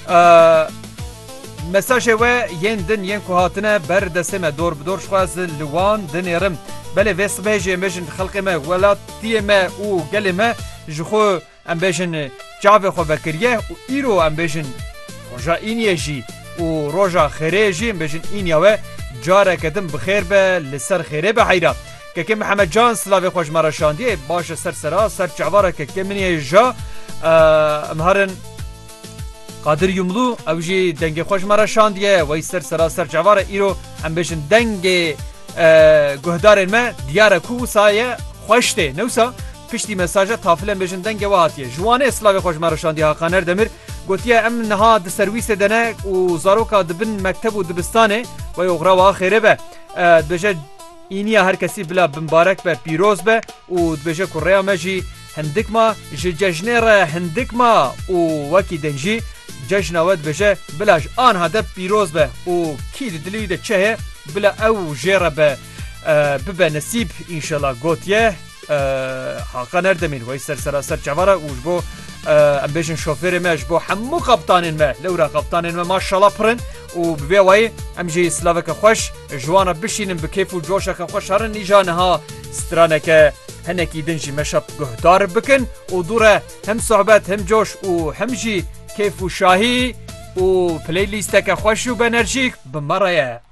mesajê we yên din yên ku hatine ber destê me dor bi dor xwaz li wan dinêrim belê vê sibehê jê em bêjin xelkê me welatiyê me û gelê me ji xwe em bêjin çavê xwe vekiriye û îro em bêjin roja îniyê jî û roja xêrê jî em bêjin îniya we careke din bi xêr be li ser xêrê be heyra kekê Mihemed Can silavê xwe ji me re şandiye baş e ser sera ser çavara kekê min ye ja em harin Qadir Yumlu ew jî dengê xwe ji me re şandiye wey ser sera ser çavara îro em bêjin dengê guhdarên me diyare ku wisa ye xweş tê newsa piştî mesaja tafil em bêjin dengê we hatiye ji wanê silavê xwe ji me re şandiye Hakan Erdemir gotiye em niha di serwîsê de ne û zaroka dibin mekteb û dibistanê wey oxra wa xêrê be dibêje îniya her kesî bila bimbarek be pîroz be û dibêje ku rêya me jî hindik ma ji cejnê re hindik ma û wekî din jî cejna we dibêje bila ji an hade pîroz be û kî di dilî de çi heye bila ew jê re be bibe nesîb înşallah gotiye Hakan Erdemir wey ser sera ser çavara û ji bo em bêjin şofêrê me ji bo hemû kaptanên me lewra kaptanên me maşallah pirin û bi vê wayî em jî silaveke xweş ji wan bişînin bi kêf û coşeke xweş herin îja niha straneke hinekî din jî meşab guhdar bikin û dûre hem sohbet hem coş û hem jî kêf û şahî û playlîsteke xweş û benerjîk bi me re ye.